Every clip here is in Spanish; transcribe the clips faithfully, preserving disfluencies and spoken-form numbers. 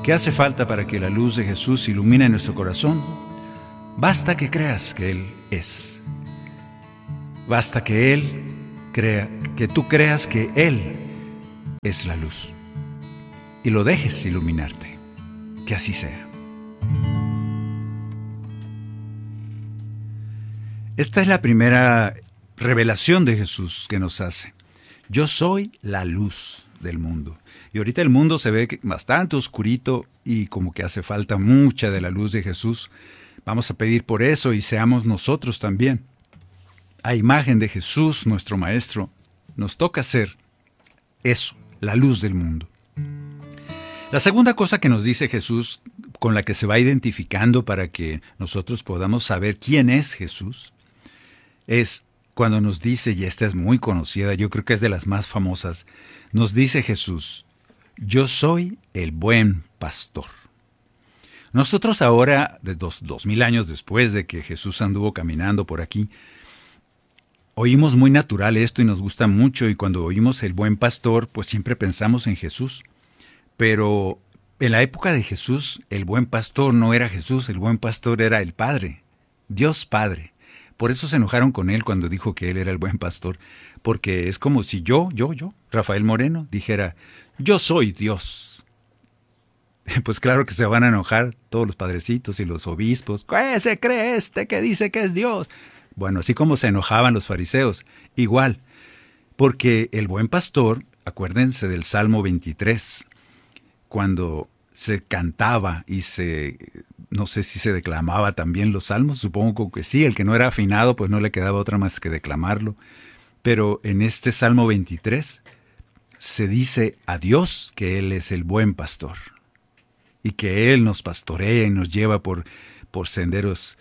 ¿Qué hace falta para que la luz de Jesús ilumine nuestro corazón? Basta que creas que Él es. Basta que Él crea, que tú creas que Él es la luz. Y lo dejes iluminarte. Que así sea. Esta es la primera revelación de Jesús que nos hace. Yo soy la luz del mundo. Y ahorita el mundo se ve bastante oscurito y como que hace falta mucha de la luz de Jesús. Vamos a pedir por eso y seamos nosotros también. A imagen de Jesús, nuestro Maestro, nos toca ser eso, la luz del mundo. La segunda cosa que nos dice Jesús, con la que se va identificando para que nosotros podamos saber quién es Jesús, es cuando nos dice, y esta es muy conocida, yo creo que es de las más famosas, nos dice Jesús, yo soy el buen pastor. Nosotros ahora, de dos, dos mil años después de que Jesús anduvo caminando por aquí, oímos muy natural esto y nos gusta mucho, y cuando oímos el buen pastor, pues siempre pensamos en Jesús. Pero en la época de Jesús, el buen pastor no era Jesús, el buen pastor era el Padre, Dios Padre. Por eso se enojaron con él cuando dijo que él era el buen pastor, porque es como si yo, yo, yo, Rafael Moreno, dijera, yo soy Dios. Pues claro que se van a enojar todos los padrecitos y los obispos. ¿Qué se cree este que dice que es Dios? Bueno, así como se enojaban los fariseos, igual, porque el buen pastor, acuérdense del Salmo veintitrés, cuando se cantaba y se, no sé si se declamaba también los salmos, supongo que sí, el que no era afinado pues no le quedaba otra más que declamarlo, pero en este Salmo veintitrés se dice a Dios que Él es el buen pastor y que Él nos pastorea y nos lleva por, por senderos,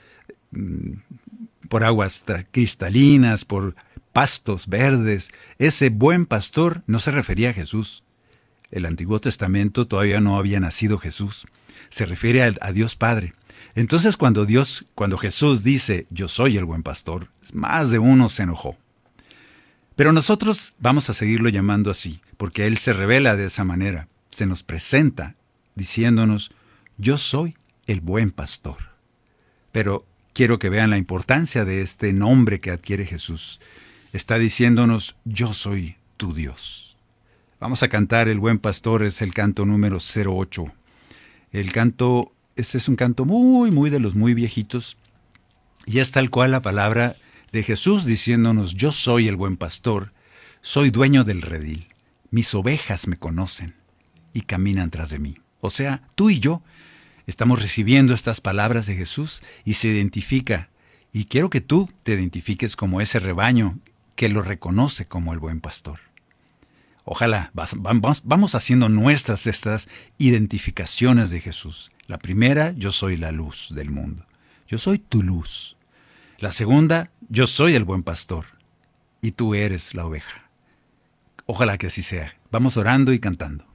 por aguas cristalinas, por pastos verdes. Ese buen pastor no se refería a Jesús. El Antiguo Testamento todavía no había nacido Jesús. Se refiere a, a Dios Padre. Entonces cuando Dios, cuando Jesús dice, yo soy el buen pastor, más de uno se enojó. Pero nosotros vamos a seguirlo llamando así, porque Él se revela de esa manera. Se nos presenta diciéndonos, yo soy el buen pastor. Pero quiero que vean la importancia de este nombre que adquiere Jesús. Está diciéndonos, yo soy tu Dios. Vamos a cantar El Buen Pastor, es el canto número cero ocho. El canto, este es un canto muy, muy de los muy viejitos, y es tal cual la palabra de Jesús diciéndonos, yo soy el buen pastor, soy dueño del redil, mis ovejas me conocen y caminan tras de mí. O sea, tú y yo estamos recibiendo estas palabras de Jesús y se identifica, y quiero que tú te identifiques como ese rebaño que lo reconoce como el buen pastor. Ojalá vamos, vamos haciendo nuestras estas identificaciones de Jesús. La primera, yo soy la luz del mundo. Yo soy tu luz. La segunda, yo soy el buen pastor. Y tú eres la oveja. Ojalá que así sea. Vamos orando y cantando.